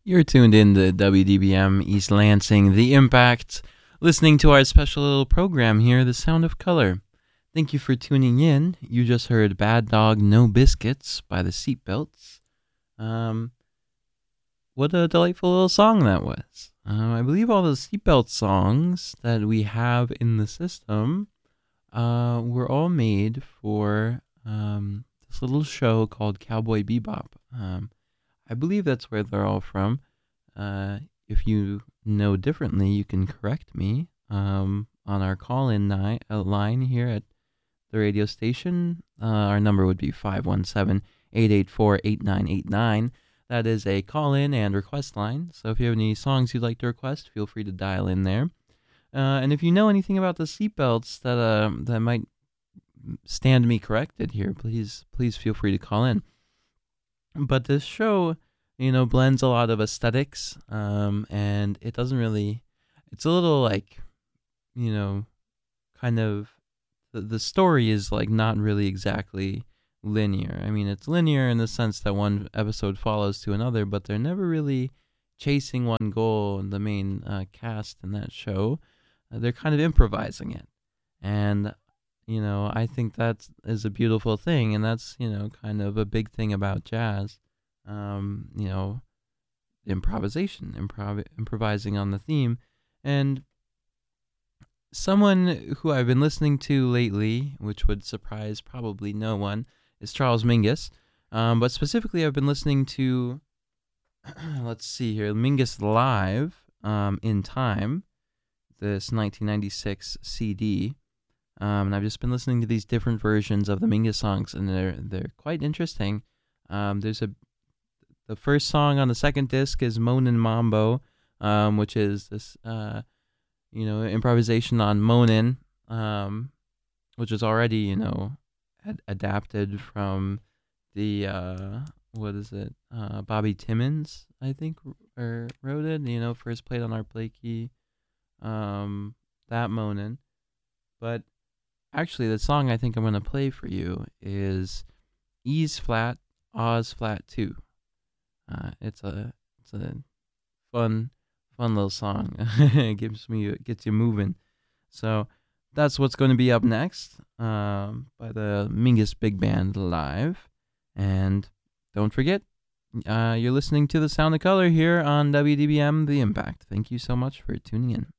You're tuned in to WDBM East Lansing, The Impact, listening to our special little program here, The Sound of Color. Thank you for tuning in. You just heard Bad Dog No Biscuits by the Seatbelts. What a delightful little song that was. I believe all the Seatbelt songs that we have in the system were all made for this little show called Cowboy Bebop. I believe that's where they're all from. If you know differently, you can correct me on our call-in line here at the radio station. Our number would be 517-884-8989. That is a call-in and request line. So if you have any songs you'd like to request, feel free to dial in there. And if you know anything about the seatbelts that might stand me corrected here, please feel free to call in. But this show, blends a lot of aesthetics, and it doesn't really, it's a little like, kind of, the story is like not really exactly linear. I mean, it's linear in the sense that one episode follows to another, but they're never really chasing one goal in the main cast in that show. They're kind of improvising it. And I think that is a beautiful thing, and that's, kind of a big thing about jazz. Improvisation, improvising on the theme. And someone who I've been listening to lately, which would surprise probably no one, is Charles Mingus. But specifically, I've been listening to, let's see here, Mingus Live in Time, this 1996 CD. And I've just been listening to these different versions of the Mingus songs, and they're quite interesting. The first song on the second disc is Moanin' Mambo, which is this improvisation on Moanin', which is already adapted from the Bobby Timmons, I think, wrote it. First played on our play key, that Moanin', but. Actually, the song I think I'm going to play for you is E's flat, Oz flat 2. It's a fun little song. It gets you moving. So that's what's going to be up next by the Mingus Big Band Live. And don't forget, you're listening to The Sound of Color here on WDBM The Impact. Thank you so much for tuning in.